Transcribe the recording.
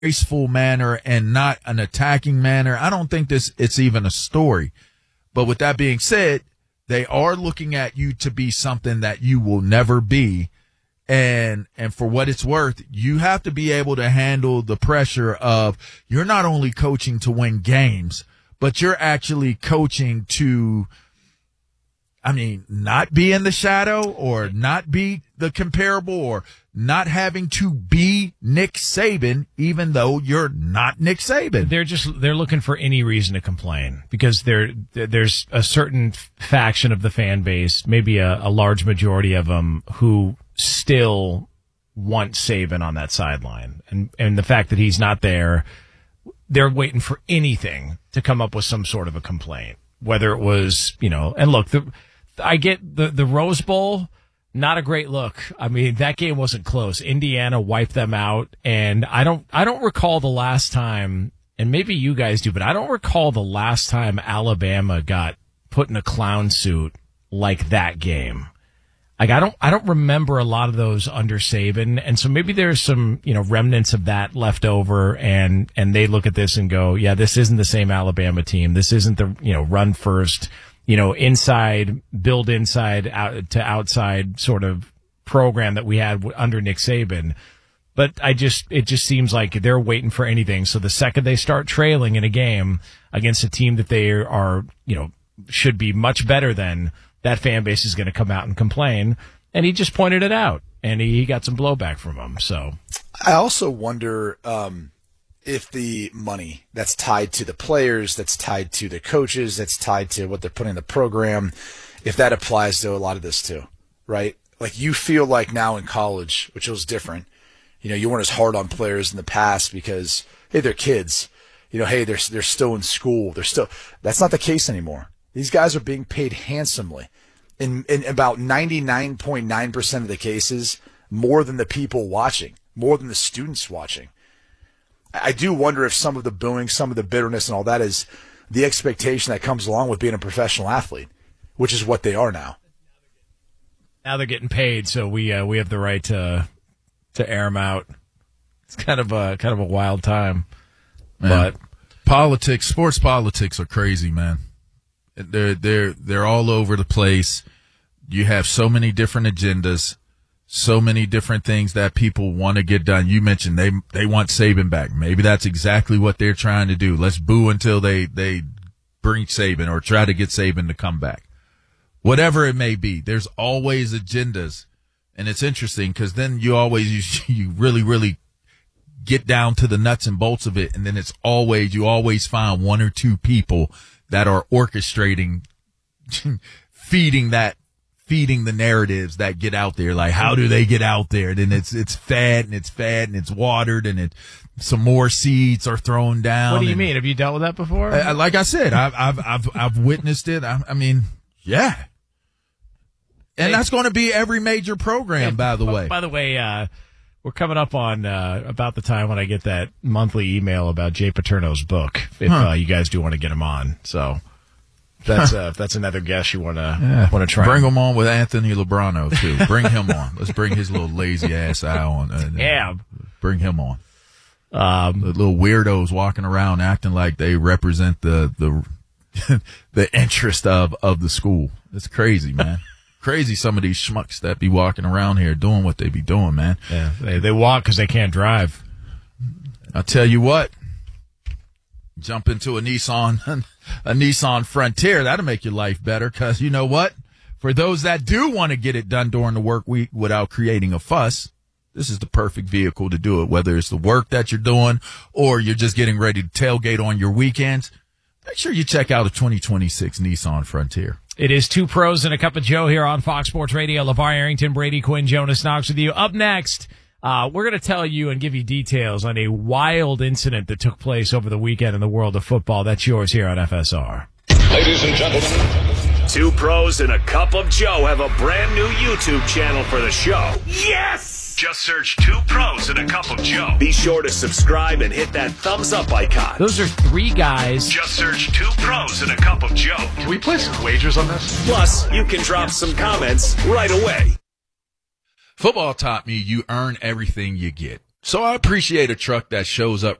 graceful manner and not an attacking manner, I don't think it's even a story. But with that being said, they are looking at you to be something that you will never be. And for what it's worth, you have to be able to handle the pressure of you're not only coaching to win games, but you're actually coaching to, not be in the shadow or not be the comparable or not having to be Nick Saban, even though you're not Nick Saban. They're looking for any reason to complain because there's a certain faction of the fan base, maybe a large majority of them, who still want Saban on that sideline. And the fact that he's not there, they're waiting for anything to come up with some sort of a complaint, whether it was, and look, I get the Rose Bowl, not a great look. That game wasn't close. Indiana wiped them out, and I don't recall the last time, and maybe you guys do, but I don't recall the last time Alabama got put in a clown suit like that game. Like I don't remember a lot of those under Saban, and so maybe there's some remnants of that left over, and they look at this and go, yeah, this isn't the same Alabama team. This isn't the run first, inside, build inside out to outside sort of program that we had under Nick Saban. But it just seems like they're waiting for anything. So the second they start trailing in a game against a team that they are, should be much better than, that fan base is going to come out and complain. And he just pointed it out, and he got some blowback from them. So I also wonder if the money that's tied to the players, that's tied to the coaches, that's tied to what they're putting in the program, if that applies to a lot of this too, right? Like you feel like now in college, which was different, you weren't as hard on players in the past because, hey, they're kids. Hey, they're still in school. That's not the case anymore. These guys are being paid handsomely. In about 99.9% of the cases, more than the people watching, more than the students watching. I do wonder if some of the booing, some of the bitterness and all that is the expectation that comes along with being a professional athlete, which is what they are now. Now they're getting paid, so we have the right to air them out. It's kind of a wild time. Man, but sports politics are crazy, man. They're all over the place. You have so many different agendas, so many different things that people want to get done. You mentioned they want Saban back. Maybe that's exactly what they're trying to do. Let's boo until they bring Saban or try to get Saban to come back. Whatever it may be, there's always agendas. And it's interesting because then you really, really get down to the nuts and bolts of it. And then you always find one or two people that are orchestrating, feeding the narratives that get out there. Like, how do they get out there? Then it's fed and it's watered and some more seeds are thrown down. What do you mean? Have you dealt with that before? Like I said, I've witnessed it. Yeah. And that's going to be every major program, by the way. By the way, we're coming up on about the time when I get that monthly email about Jay Paterno's book. If you guys do want to get him on, so that's another guest you want to try. Bring him on with Anthony Lebrano too. Bring him on. Let's bring his little lazy ass out on. Yeah, bring him on. The little weirdos walking around acting like they represent the the interest of the school. It's crazy, man. Crazy, some of these schmucks that be walking around here doing what they be doing, man. Yeah, they walk because they can't drive. I'll tell you what. Jump into a Nissan Frontier. That'll make your life better because you know what? For those that do want to get it done during the work week without creating a fuss, this is the perfect vehicle to do it. Whether it's the work that you're doing or you're just getting ready to tailgate on your weekends, make sure you check out a 2026 Nissan Frontier. It is Two Pros and a Cup of Joe here on Fox Sports Radio. LeVar Arrington, Brady Quinn, Jonas Knox with you. Up next, we're going to tell you and give you details on a wild incident that took place over the weekend in the world of football. That's yours here on FSR. Ladies and gentlemen, Two Pros and a Cup of Joe have a brand new YouTube channel for the show. Yes! Just search Two Pros and a Cup of Joe. Be sure to subscribe and hit that thumbs up icon. Those are three guys. Just search Two Pros and a Cup of Joe. can we play some wagers on this? Plus, you can drop some comments right away. Football taught me you earn everything you get. So I appreciate a truck that shows up